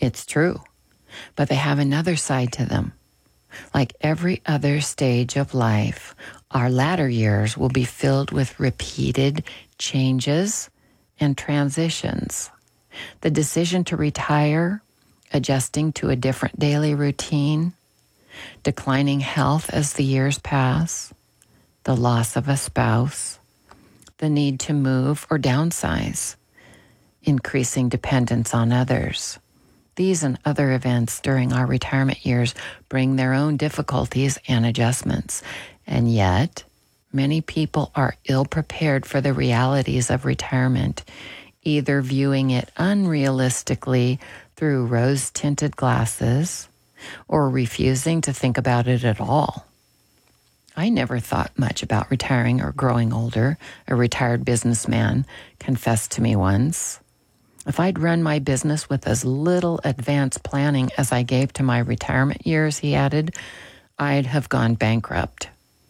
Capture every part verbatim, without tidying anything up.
It's true, but they have another side to them. Like every other stage of life, our latter years will be filled with repeated changes and transitions. The decision to retire, adjusting to a different daily routine, declining health as the years pass, the loss of a spouse, the need to move or downsize, increasing dependence on others. These and other events during our retirement years bring their own difficulties and adjustments. And yet, many people are ill-prepared for the realities of retirement, either viewing it unrealistically through rose-tinted glasses or refusing to think about it at all. I never thought much about retiring or growing older, a retired businessman confessed to me once. If I'd run my business with as little advanced planning as I gave to my retirement years, he added, I'd have gone bankrupt.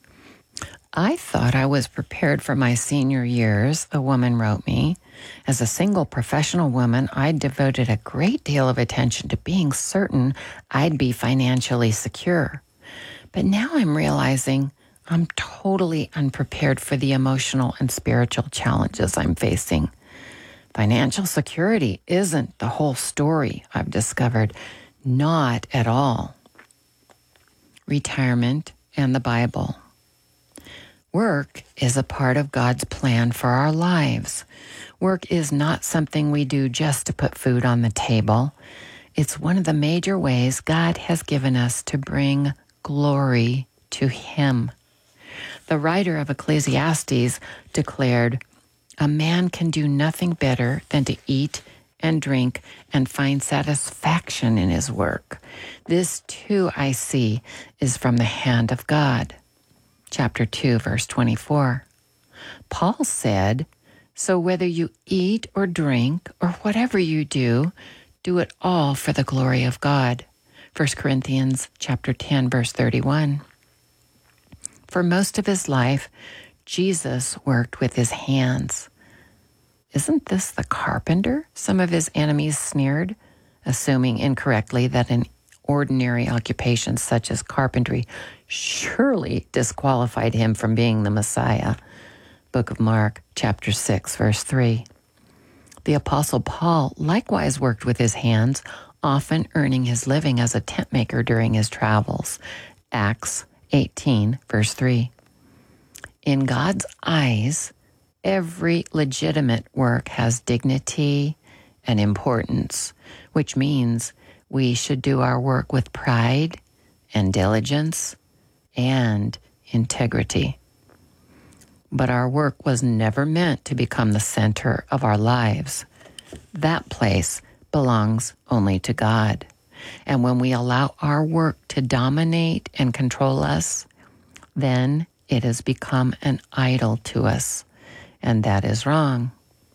I thought I was prepared for my senior years, a woman wrote me. As a single professional woman, I'd devoted a great deal of attention to being certain I'd be financially secure. But now I'm realizing I'm totally unprepared for the emotional and spiritual challenges I'm facing. Financial security isn't the whole story, I've discovered. Not at all. Retirement and the Bible. Work is a part of God's plan for our lives. Work is not something we do just to put food on the table. It's one of the major ways God has given us to bring glory to Him. The writer of Ecclesiastes declared, a man can do nothing better than to eat and drink and find satisfaction in his work. This too, I see, is from the hand of God. Chapter two, verse twenty-four. Paul said, so whether you eat or drink or whatever you do, do it all for the glory of God. First Corinthians chapter ten, verse thirty-one. For most of his life, Jesus worked with his hands. Isn't this the carpenter? Some of his enemies sneered, assuming incorrectly that an ordinary occupation such as carpentry surely disqualified him from being the Messiah. Book of Mark, chapter six, verse three. The Apostle Paul likewise worked with his hands, often earning his living as a tent maker during his travels. Acts eighteen, verse three. In God's eyes, every legitimate work has dignity and importance, which means we should do our work with pride and diligence and integrity. But our work was never meant to become the center of our lives. That place belongs only to God. And when we allow our work to dominate and control us, then it has become an idol to us, and that is wrong.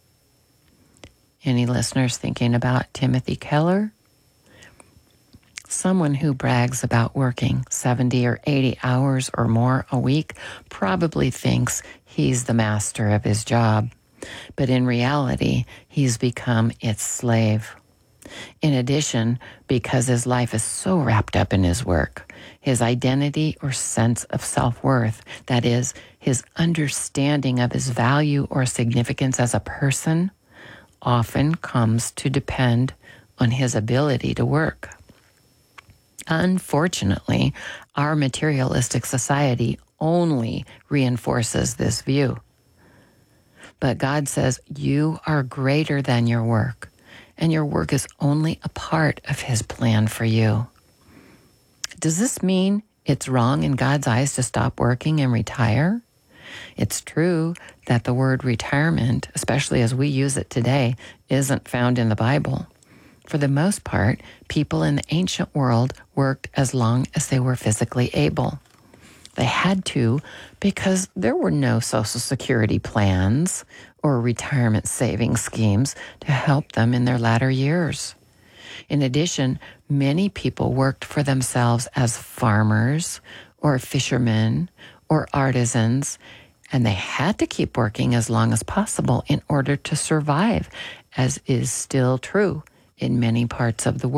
Any listeners thinking about Timothy Keller? Someone who brags about working seventy or eighty hours or more a week probably thinks he's the master of his job, but in reality, he's become its slave. In addition, because his life is so wrapped up in his work, his identity or sense of self-worth, that is, his understanding of his value or significance as a person, often comes to depend on his ability to work. Unfortunately, our materialistic society only reinforces this view. But God says you are greater than your work, and your work is only a part of His plan for you. Does this mean it's wrong in God's eyes to stop working and retire? It's true that the word retirement, especially as we use it today, isn't found in the Bible. For the most part, people in the ancient world worked as long as they were physically able. They had to because there were no Social Security plans or retirement savings schemes to help them in their latter years. In addition, many people worked for themselves as farmers or fishermen or artisans, and they had to keep working as long as possible in order to survive, as is still true in many parts of the world.